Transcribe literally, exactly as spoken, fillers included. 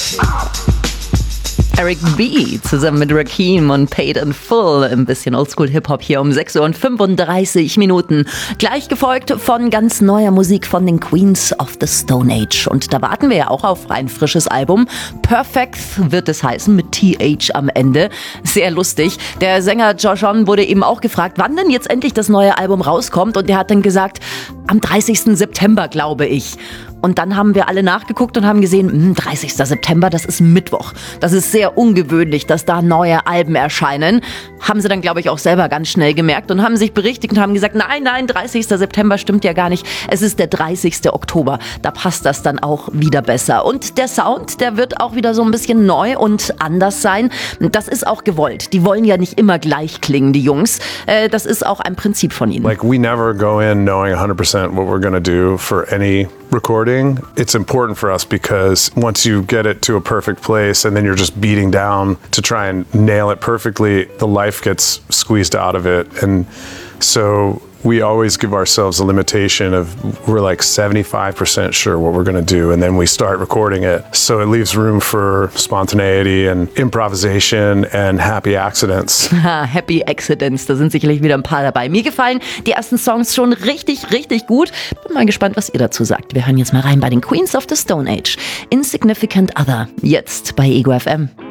Eric B. zusammen mit Rakim und Paid in Full. Ein bisschen Oldschool-Hip-Hop hier um sechs Uhr und fünfunddreißig Minuten. Gleich gefolgt von ganz neuer Musik von den Queens of the Stone Age. Und da warten wir ja auch auf ein frisches Album. Perfect wird es heißen, mit T H am Ende. Sehr lustig. Der Sänger Joshon wurde eben auch gefragt, wann denn jetzt endlich das neue Album rauskommt. Und der hat dann gesagt, am dreißigsten September, glaube ich. Und dann haben wir alle nachgeguckt und haben gesehen, dreißigsten September, das ist Mittwoch. Das ist sehr ungewöhnlich, dass da neue Alben erscheinen. Haben sie dann, glaube ich, auch selber ganz schnell gemerkt und haben sich berichtigt und haben gesagt, nein, nein, dreißigsten September stimmt ja gar nicht. Es ist der dreißigsten Oktober. Da passt das dann auch wieder besser. Und der Sound, der wird auch wieder so ein bisschen neu und anders sein. Das ist auch gewollt. Die wollen ja nicht immer gleich klingen, die Jungs. Das ist auch ein Prinzip von ihnen. Like we never go in knowing one hundred percent what we're gonna do for any recording. It's important for us because once you get it to a perfect place and then you're just beating down to try and nail it perfectly, the life gets squeezed out of it. And so we always give ourselves a limitation of we're like seventy-five percent sure what we're going to do, and then we start recording it. So it leaves room for spontaneity and improvisation and happy accidents. Happy Accidents, da sind sicherlich wieder ein paar dabei. Mir gefallen die ersten Songs schon richtig, richtig gut. Bin mal gespannt, was ihr dazu sagt. Wir hören jetzt mal rein bei den Queens of the Stone Age. Insignificant Other, jetzt bei Ego F M.